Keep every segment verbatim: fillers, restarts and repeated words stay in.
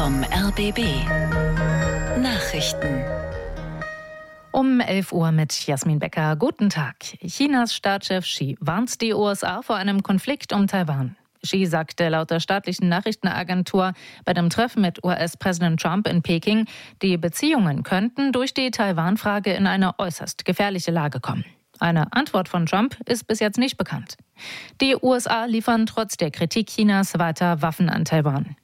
vom R B B. Nachrichten. Um elf Uhr mit Jasmin Becker. Guten Tag. Chinas Staatschef Xi warnt die U S A vor einem Konflikt um Taiwan. Xi sagte laut der staatlichen Nachrichtenagentur bei dem Treffen mit U S-Präsident Trump in Peking, die Beziehungen könnten durch die Taiwan-Frage in eine äußerst gefährliche Lage kommen. Eine Antwort von Trump ist bis jetzt nicht bekannt. Die U S A liefern trotz der Kritik Chinas weiter Waffen an Taiwan.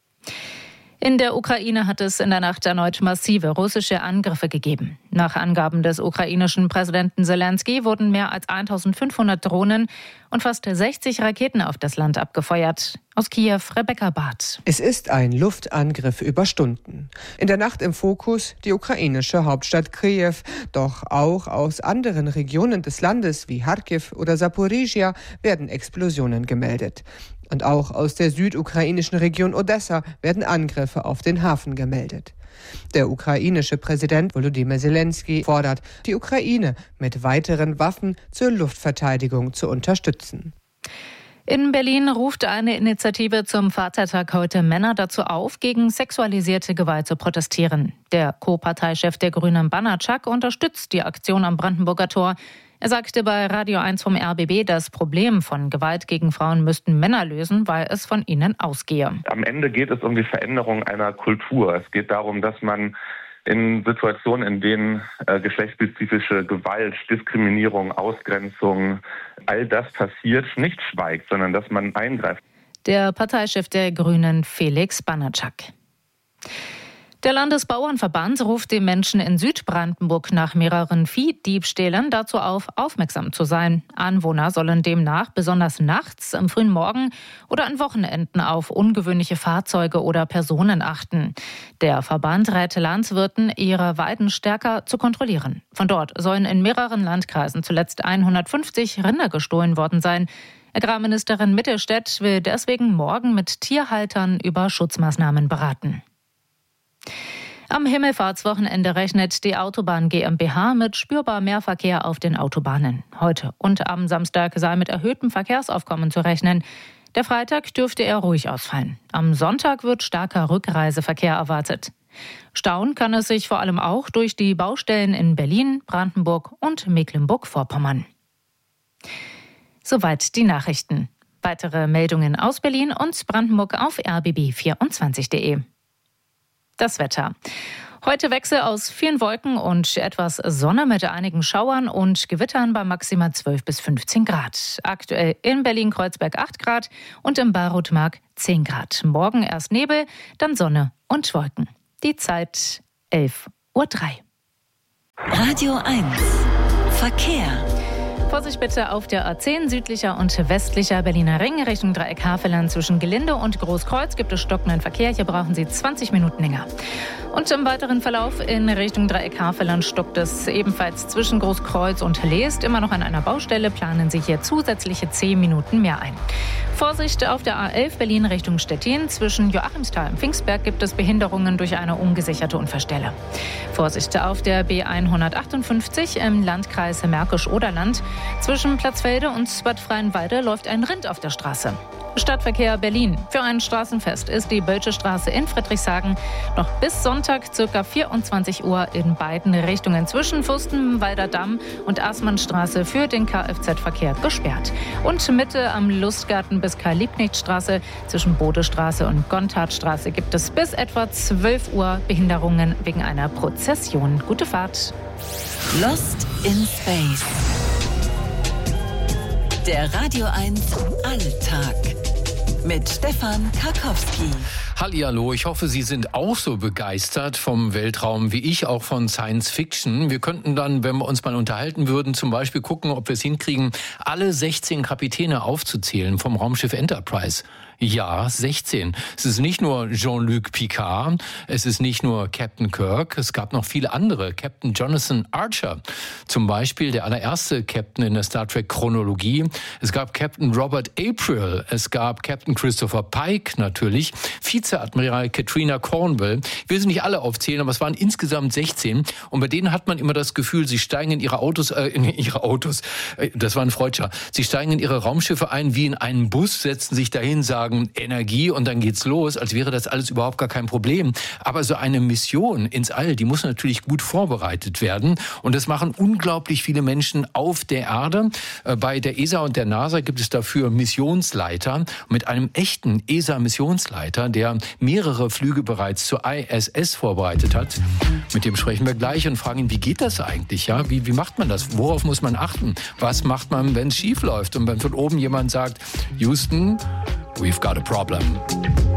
In der Ukraine hat es in der Nacht erneut massive russische Angriffe gegeben. Nach Angaben des ukrainischen Präsidenten Zelensky wurden mehr als eintausendfünfhundert Drohnen und fast sechzig Raketen auf das Land abgefeuert. Aus Kiew, Rebecca Barth. Es ist ein Luftangriff über Stunden. In der Nacht im Fokus die ukrainische Hauptstadt Kiew. Doch auch aus anderen Regionen des Landes wie Charkiw oder Saporizhia werden Explosionen gemeldet. Und auch aus der südukrainischen Region Odessa werden Angriffe auf den Hafen gemeldet. Der ukrainische Präsident Volodymyr Zelensky fordert, die Ukraine mit weiteren Waffen zur Luftverteidigung zu unterstützen. In Berlin ruft eine Initiative zum Vatertag heute Männer dazu auf, gegen sexualisierte Gewalt zu protestieren. Der Co-Parteichef der Grünen Banatschak unterstützt die Aktion am Brandenburger Tor. Er sagte bei Radio eins vom R B B, das Problem von Gewalt gegen Frauen müssten Männer lösen, weil es von ihnen ausgehe. Am Ende geht es um die Veränderung einer Kultur. Es geht darum, dass man in Situationen, in denen äh, geschlechtsspezifische Gewalt, Diskriminierung, Ausgrenzung, all das passiert, nicht schweigt, sondern dass man eingreift. Der Parteichef der Grünen, Felix Banatschak. Der Landesbauernverband ruft die Menschen in Südbrandenburg nach mehreren Viehdiebstählen dazu auf, aufmerksam zu sein. Anwohner sollen demnach besonders nachts, am frühen Morgen oder an Wochenenden auf ungewöhnliche Fahrzeuge oder Personen achten. Der Verband rät Landwirten, ihre Weiden stärker zu kontrollieren. Von dort sollen in mehreren Landkreisen zuletzt hundertfünfzig Rinder gestohlen worden sein. Agrarministerin Mittelstädt will deswegen morgen mit Tierhaltern über Schutzmaßnahmen beraten. Am Himmelfahrtswochenende rechnet die Autobahn GmbH mit spürbar mehr Verkehr auf den Autobahnen. Heute und am Samstag sei mit erhöhtem Verkehrsaufkommen zu rechnen. Der Freitag dürfte eher ruhig ausfallen. Am Sonntag wird starker Rückreiseverkehr erwartet. Stauen kann es sich vor allem auch durch die Baustellen in Berlin, Brandenburg und Mecklenburg-Vorpommern. Soweit die Nachrichten. Weitere Meldungen aus Berlin und Brandenburg auf r b b vierundzwanzig punkt de. Das Wetter. Heute Wechsel aus vielen Wolken und etwas Sonne mit einigen Schauern und Gewittern bei maximal zwölf bis fünfzehn Grad. Aktuell in Berlin-Kreuzberg acht Grad und im Barutmark zehn Grad. Morgen erst Nebel, dann Sonne und Wolken. Die Zeit elf Uhr drei. Radio eins. Verkehr. Vorsicht bitte auf der A zehn südlicher und westlicher Berliner Ring Richtung Dreieck Havelland. Zwischen Gelinde und Großkreuz gibt es stockenden Verkehr. Hier brauchen Sie zwanzig Minuten länger. Und im weiteren Verlauf in Richtung Dreieck Havelland stockt es ebenfalls zwischen Großkreuz und Leest. Immer noch an einer Baustelle. Planen Sie hier zusätzliche zehn Minuten mehr ein. Vorsicht auf der A elf Berlin Richtung Stettin. Zwischen Joachimsthal und Pfingstberg gibt es Behinderungen durch eine ungesicherte Unfallstelle. Vorsicht auf der B hundertachtundfünfzig im Landkreis Märkisch-Oderland. Zwischen Platzfelde und Bad Freienwalde läuft ein Rind auf der Straße. Stadtverkehr Berlin. Für ein Straßenfest ist die Bölsche Straße in Friedrichshagen noch bis Sonntag ca. vierundzwanzig Uhr in beiden Richtungen zwischen Fürstenwalder Damm und Aßmannstraße für den Kfz-Verkehr gesperrt. Und Mitte am Lustgarten bis Karl-Liebknecht-Straße zwischen Bodestraße und Gontardstraße gibt es bis etwa zwölf Uhr Behinderungen wegen einer Prozession. Gute Fahrt. Lost in Space. Der Radio eins Alltag mit Stefan Karkowski. Hallihallo, ich hoffe, Sie sind auch so begeistert vom Weltraum wie ich, auch von Science Fiction. Wir könnten dann, wenn wir uns mal unterhalten würden, zum Beispiel gucken, ob wir es hinkriegen, alle sechzehn Kapitäne aufzuzählen vom Raumschiff Enterprise. Ja, sechzehn. Es ist nicht nur Jean-Luc Picard, es ist nicht nur Captain Kirk, es gab noch viele andere. Captain Jonathan Archer, zum Beispiel der allererste Captain in der Star Trek Chronologie. Es gab Captain Robert April, es gab Captain Christopher Pike natürlich, Vizeadmiral Katrina Cornwell. Ich will sie nicht alle aufzählen, aber es waren insgesamt sechzehn. Und bei denen hat man immer das Gefühl, sie steigen in ihre Autos, äh, in ihre Autos, äh, das war ein Freudscher, sie steigen in ihre Raumschiffe ein wie in einen Bus, setzen sich dahin, sagen Energie und dann geht's los, als wäre das alles überhaupt gar kein Problem. Aber so eine Mission ins All, die muss natürlich gut vorbereitet werden. Und das machen unglaublich viele Menschen auf der Erde. Äh, bei der E S A und der NASA gibt es dafür Missionsleiter. Mit einem echten E S A-Missionsleiter, der mehrere Flüge bereits zur I S S vorbereitet hat. Mit dem sprechen wir gleich und fragen ihn, wie geht das eigentlich? Ja? Wie, wie macht man das? Worauf muss man achten? Was macht man, wenn es schief läuft? Und wenn von oben jemand sagt, Houston, we've got a problem.